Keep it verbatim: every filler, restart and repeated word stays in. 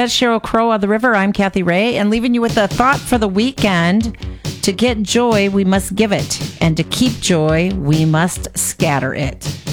was Sheryl Crow of the River. I'm Kathy Ray, and leaving you with a thought for the weekend. To get joy, we must give it, and to keep joy, we must scatter it.